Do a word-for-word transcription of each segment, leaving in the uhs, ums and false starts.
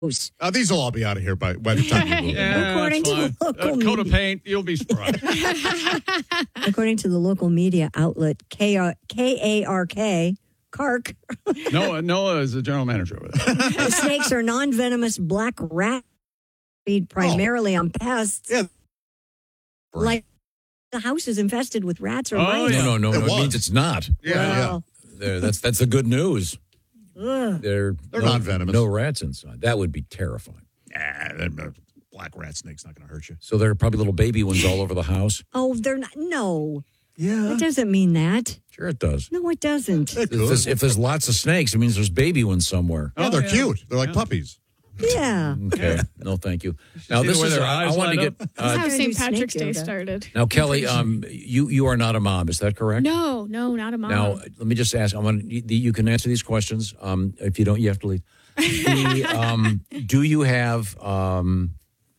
Uh, these will all be out of here by, by the time you move. Yeah, According that's to the fine. local A coat of media. paint, you'll be surprised. According to the local media outlet K A R K, Kark, Noah, Noah is the general manager over there. the snakes are non-venomous black rat feed primarily on pests. Yeah. Like the house is infested with rats or Oh, mice. yeah. No, no, no, It no. It was. means it's not. Yeah, Well, There, that's that's the good news. ugh. They're, They're no, non-venomous. No rats inside. That would be terrifying. yeah. Nah, that- black rat snake's not going to hurt you. So there are probably little baby ones all over the house. Oh, they're not. No, Yeah. it doesn't mean that. Sure, it does. No, it doesn't. It If there's, could. if there's lots of snakes, it means there's baby ones somewhere. Yeah, they're yeah. cute. They're like puppies. Yeah. Okay. No, thank you. Now see this the way is. their I eyes wanted to light get. up? Uh, That's how Gonna Saint do Patrick's snake Day yoga. started. now, Kelly, um, you you are not a mom. Is that correct? No, no, not a mom. Now, let me just ask. I want you, you can answer these questions. Um, if you don't, you have to leave. The, um, do you have um,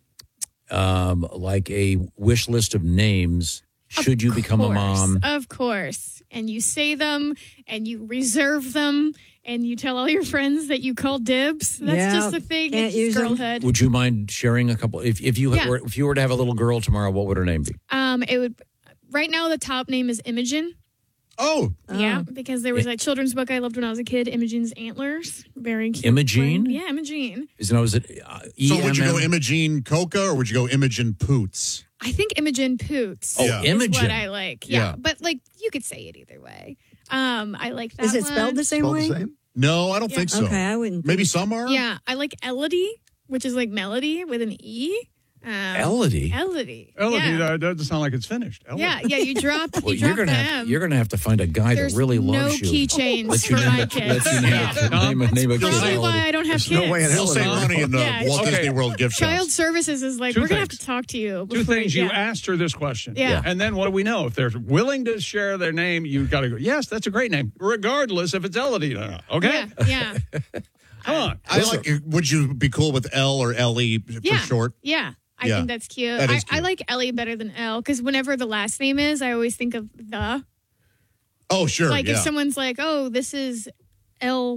um, like a wish list of names? Should you become a Course, mom? Of course. And you say them and you reserve them and you tell all your friends that you call dibs. That's Yeah, just the thing. can't It's use just 'em. girlhood. Would you mind sharing a couple? If if you Yeah. were if you were to have a little girl tomorrow, what would her name be? Um, it would right now the top name is Imogen. Oh, Yeah, because there was a children's book I loved when I was a kid, Imogen's Antlers. Very cute. Imogene? Yeah, Imogene. Is now is it? Uh, so would you go E M M? Imogene Coca or would you go Imogen Poots? I think Imogen Poots. Oh, Yeah. is Imogen. what I like. Yeah, Yeah. but like you could say it either way. Um, I like that. Is it one. spelled the same Spelled way? the same? No, I don't Yeah. think so. Okay, I wouldn't. Maybe some are. Yeah, I like Elodie, which is like melody with an E. Um, Elodie? Elodie. Elodie, Yeah. that doesn't sound like it's finished. Elodie. yeah, yeah. You drop. Well, you you're drop gonna the have M. you're gonna have to find a guy There's that really no loves you. keychains Let for you name my a, kids. let you name Yeah. a, name a, name a kid. Probably why I don't have There's kids. no way in hell They'll save Elodie. money in the Yeah. Walt Okay. Disney World gift shops. Child Services is like, Two we're gonna have things. to talk to you. Two before- things. You yeah. asked her this question. Yeah. And then what do we know? If they're willing to share their name, you've got to go, yes, that's a great name, regardless if it's Elodie or not. Okay? Yeah, yeah, Come on. I like. Would you be cool with L or L E for yeah. short? Yeah. I Yeah. think that's cute. That I, is I cute. like Ellie better than L because whenever the last name is, I always think of the. Oh, sure. Like yeah. if someone's like, "Oh, this is L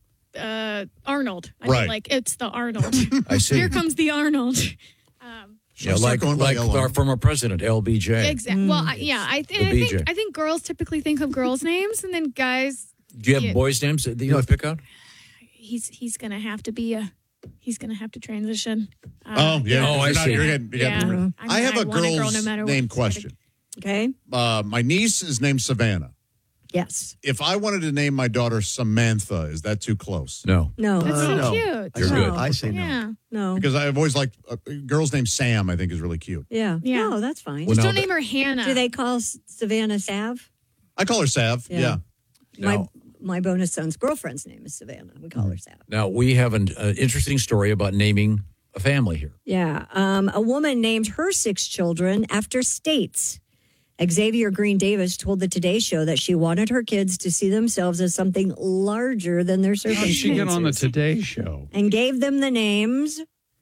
uh, Arnold," I Right. mean, like it's the Arnold. I see. Here comes the Arnold. Um, Yeah, Start like going by like L. our former president, L B J. exactly. Well, I, yeah, I, th- The I B J. think I think girls typically think of girls' names, and then guys, Do you have Yeah. boys' names that you would pick out? he's he's gonna have to be a. He's gonna have to transition. Uh, Oh, yeah. Oh, I You're not- see. You're getting, you're yeah. getting- I, I mean, have a want girl's girl no matter name what. question. Okay. Uh, my niece is named Savannah. Yes. If I wanted to name my daughter Samantha, is that too close? No. No. That's so no. cute. You're No. good. I say no. Yeah. No. Because I've always liked a girl's name Sam. I think is really cute. Yeah. Yeah. No, that's fine. Well, Just no, don't but- name her Hannah. Do they call S- Savannah Sav? I call her Sav. Yeah. Yeah. My Now- my bonus son's girlfriend's name is Savannah. We call her Sav. Now we have an uh, interesting story about naming a family here. Yeah. Um, a woman named her six children after states. Xavier Green Davis told the Today Show that she wanted her kids to see themselves as something larger than their How did she get on the circumstances Today Show? and gave them the names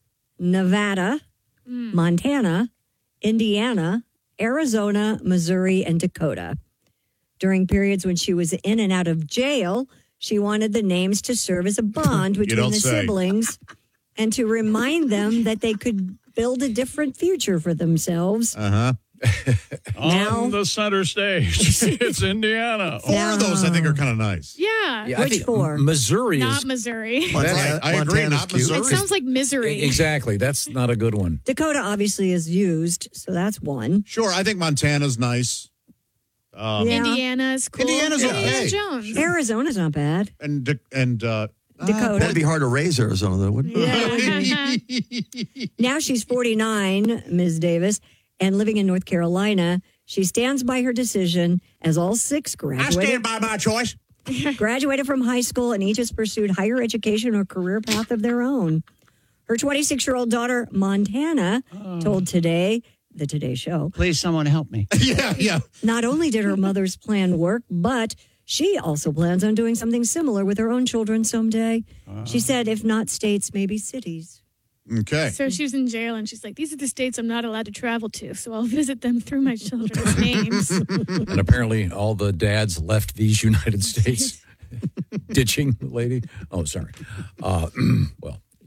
Nevada, Montana, Indiana, Arizona, Missouri, and Dakota. During periods when she was in and out of jail, she wanted the names to serve as a bond between don't the say. siblings and to remind them that they could build a different future for themselves. Uh huh. Now- On the center stage, it's Indiana. Four of those I think are kind of nice. Yeah. Yeah, I Which think four? Missouri Not is Missouri. Montana, I agree, Montana's not cute. Missouri. It sounds like misery. exactly. That's not a good one. Dakota obviously is used, so that's one. Sure, I think Montana's nice. Um, Yeah. Indiana's cool. Indiana's Indiana okay. Jones. Arizona's not bad. And Da- and uh, Dakota. That'd be hard to raise Arizona, though, wouldn't it? Yeah. Now she's forty-nine, Miz Davis, and living in North Carolina. She stands by her decision as all six I graduated, stand by my choice. graduated from high school and each has pursued higher education or career path of their own. Her twenty-six-year-old daughter, Montana, told Today, the Today Show, Please, someone help me. Yeah, yeah. not only did her mother's plan work, but she also plans on doing something similar with her own children someday. She said, if not states, maybe cities. Okay. So she was in jail and she's like, these are the states I'm not allowed to travel to. So I'll visit them through my children's names. And apparently all the dads left these United States ditching the lady. Oh, sorry. Uh, well,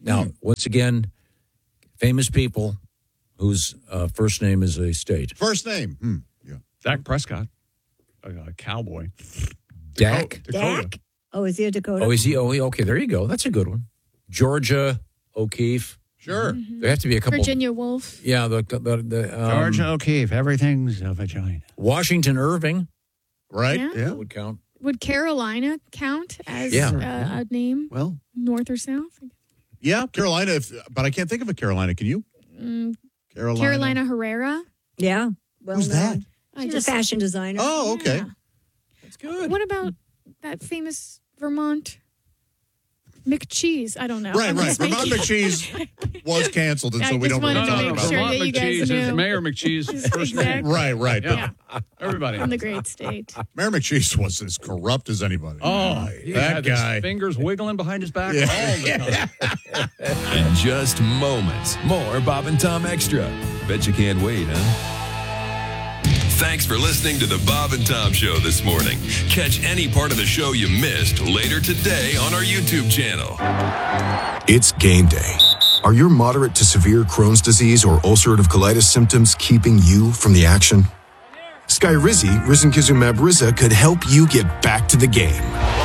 Now, once again, famous people whose uh, first name is a state. First name. Hmm. Yeah. Dak Prescott, a, a cowboy. Dak? Dakota. Dak? Oh, is he a Dakota? Oh, is he? Oh, he- okay, there you go. That's a good one. Georgia O'Keeffe. Sure. There have to be a couple. Virginia Woolf. Yeah, the, the, the um, Georgia O'Keeffe, everything's a vagina. Washington Irving. Right? Yeah. That would count. Would Carolina count as Yeah. uh, a name, Well, north or south? Yeah, Carolina, if, but I can't think of a Carolina. Can you? Mm, Carolina. Carolina Herrera. Yeah. Well Who's that? I She's just a fashion designer. Oh, okay. Yeah. That's good. What about that famous Vermont McCheese? I don't know. Right, I'm right. just Vermont making- McCheese was canceled, and I so we just don't really wanted to talk make about sure it. that you guys McCheese is knew. Mayor McCheese's first name. Exactly. Right, right. Yeah. Everybody. From the great state. Mayor McCheese was as corrupt as anybody. Oh, he that had his guy. fingers wiggling behind his back Yeah. all the time. In just moments, more Bob and Tom Extra. Bet you can't wait, huh? Thanks for listening to the Bob and Tom Show this morning. Catch any part of the show you missed later today on our YouTube channel. It's game day. Are your moderate to severe Crohn's disease or ulcerative colitis symptoms keeping you from the action? Skyrizi, risankizumab Riza, could help you get back to the game.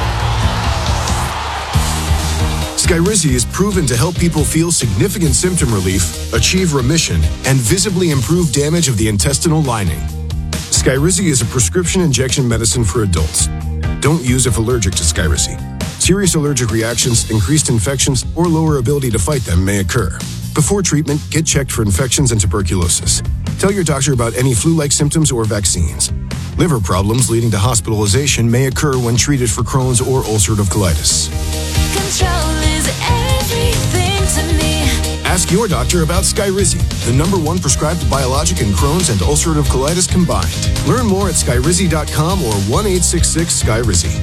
Skyrizi is proven to help people feel significant symptom relief, achieve remission, and visibly improve damage of the intestinal lining. Skyrizi is a prescription injection medicine for adults. Don't use if allergic to Skyrizi. Serious allergic reactions, increased infections, or lower ability to fight them may occur. Before treatment, get checked for infections and tuberculosis. Tell your doctor about any flu-like symptoms or vaccines. Liver problems leading to hospitalization may occur when treated for Crohn's or ulcerative colitis. Control is everything to me. Ask your doctor about Skyrizi, the number one prescribed biologic in Crohn's and ulcerative colitis combined. Learn more at skyrizi dot com or one eight six six Skyrizi.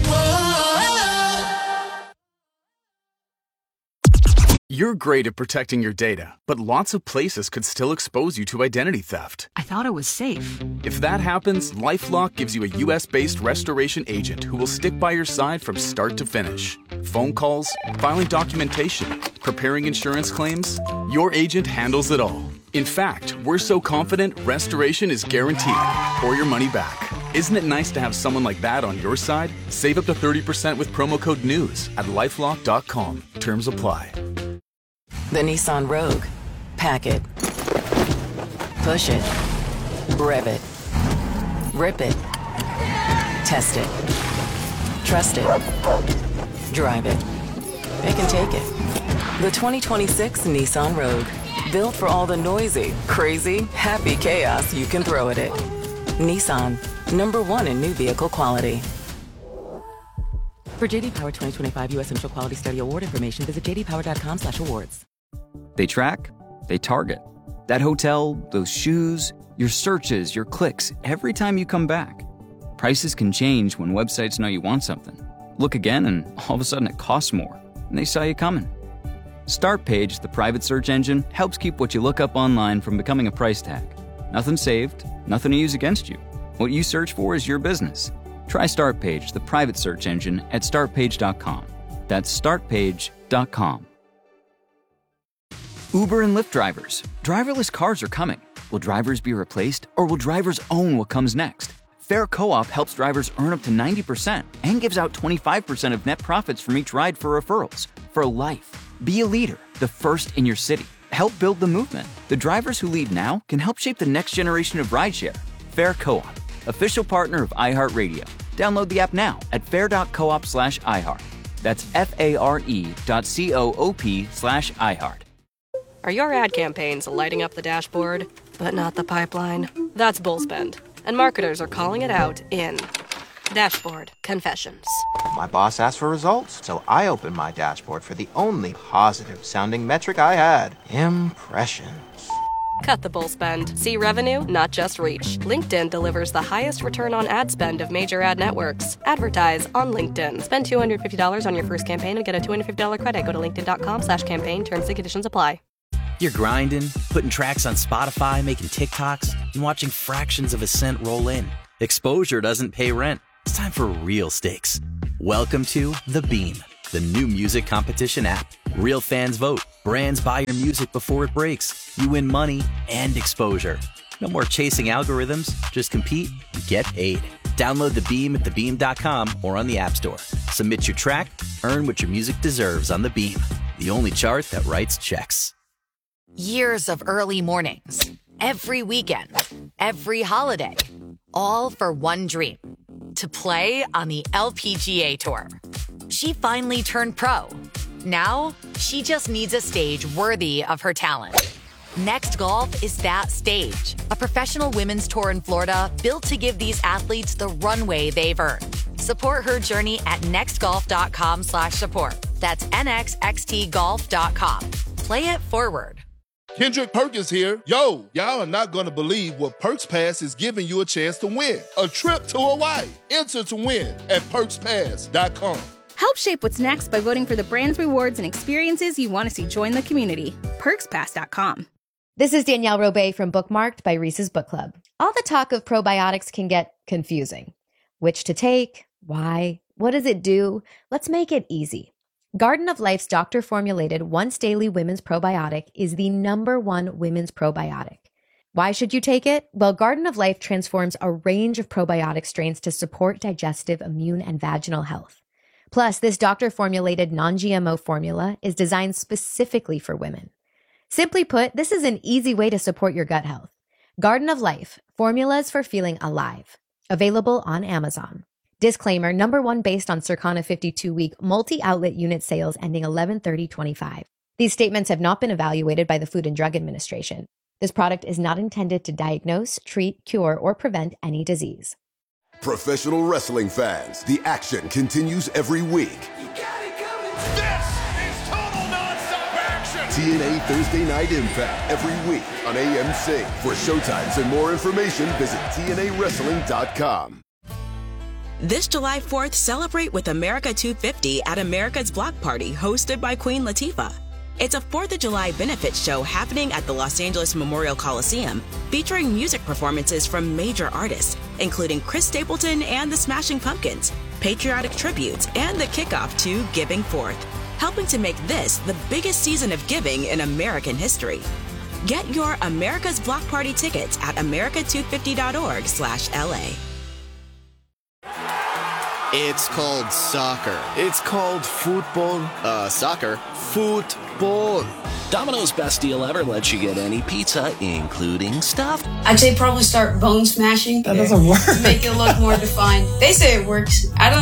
You're great at protecting your data, but lots of places could still expose you to identity theft. I thought it was safe. If that happens, LifeLock gives you a U S-based restoration agent who will stick by your side from start to finish. Phone calls, filing documentation, preparing insurance claims, your agent handles it all. In fact, we're so confident restoration is guaranteed or your money back. Isn't it nice to have someone like that on your side? Save up to thirty percent with promo code NEWS at lifelock dot com. Terms apply. The Nissan Rogue. Pack it. Push it. Rev it. Rip it. Test it. Trust it. Drive it. It can take it. The twenty twenty-six Nissan Rogue. Built for all the noisy, crazy, happy chaos you can throw at it. Nissan. Number one in new vehicle quality. For J D Power twenty twenty-five U S Central Quality Study Award information, visit j d power dot com slash awards. They track, they target. That hotel, those shoes, your searches, your clicks, every time you come back. Prices can change when websites know you want something. Look again and all of a sudden it costs more, and they saw you coming. Startpage, the private search engine, helps keep what you look up online from becoming a price tag. Nothing saved, nothing to use against you. What you search for is your business. Try Startpage, the private search engine, at start page dot com. That's start page dot com. Uber and Lyft drivers. Driverless cars are coming. Will drivers be replaced, or will drivers own what comes next? Fair Co-op helps drivers earn up to ninety percent and gives out twenty-five percent of net profits from each ride for referrals. For life. Be a leader, the first in your city. Help build the movement. The drivers who lead now can help shape the next generation of rideshare. Fair Co-op, official partner of iHeartRadio. Download the app now at fair dot coop slash iHeart. That's F-A-R-E dot C-O-O-P slash iHeart. Are your ad campaigns lighting up the dashboard, but not the pipeline? That's Bullspend, and marketers are calling it out in Dashboard Confessions. My boss asked for results, so I opened my dashboard for the only positive-sounding metric I had, impressions. Cut the bull spend. See revenue, not just reach. LinkedIn delivers the highest return on ad spend of major ad networks. Advertise on LinkedIn. Spend two hundred fifty dollars on your first campaign and get a two hundred fifty dollars credit. Go to linkedin dot com slash campaign. Terms and conditions apply. You're grinding, putting tracks on Spotify, making TikToks, and watching fractions of a cent roll in. Exposure doesn't pay rent. It's time for real stakes. Welcome to The Beam. the new music competition app. Real fans vote. Brands buy your music before it breaks. You win money and exposure. No more chasing algorithms. Just compete and get paid. Download the Beam at the beam dot com or on the App Store. Submit your track, earn what your music deserves on the Beam, the only chart that writes checks. Years of early mornings, every weekend, every holiday, all for one dream, to play on the L P G A Tour. She finally turned pro. Now, she just needs a stage worthy of her talent. Next Golf is that stage, a professional women's tour in Florida built to give these athletes the runway they've earned. Support her journey at nextgolf.com slash support. That's nxxt golf dot com. Play it forward. Kendrick Perkins here. Yo, y'all are not going to believe what Perks Pass is giving you a chance to win. A trip to Hawaii. Enter to win at perks pass dot com. Help shape what's next by voting for the brands, rewards, and experiences you want to see join the community. perks pass dot com. This is Danielle Robay from Bookmarked by Reese's Book Club. All the talk of probiotics can get confusing. Which to take? Why? What does it do? Let's make it easy. Garden of Life's doctor-formulated once-daily women's probiotic is the number one women's probiotic. Why should you take it? Well, Garden of Life transforms a range of probiotic strains to support digestive, immune, and vaginal health. Plus, this doctor-formulated non-G M O formula is designed specifically for women. Simply put, this is an easy way to support your gut health. Garden of Life, formulas for feeling alive. Available on Amazon. Disclaimer, number one based on Circana fifty-two week multi-outlet unit sales ending eleven thirty twenty-five. These statements have not been evaluated by the Food and Drug Administration. This product is not intended to diagnose, treat, cure, or prevent any disease. Professional wrestling fans, the action continues every week. T N A Thursday Night Impact every week on A M C. For showtimes and more information, visit T N A wrestling dot com. This July fourth, celebrate with America two fifty at America's Block Party, hosted by Queen Latifah. It's a fourth of July benefit show happening at the Los Angeles Memorial Coliseum, featuring music performances from major artists, including Chris Stapleton and the Smashing Pumpkins, patriotic tributes, and the kickoff to Giving Forth, helping to make this the biggest season of giving in American history. Get your America's Block Party tickets at america two fifty dot org slash L A. It's called soccer. It's called football. Uh, soccer. Football. Domino's best deal ever lets you get any pizza, including stuffed. I'd say probably start bone smashing. That doesn't work. To make it look more defined. They say it works. I don't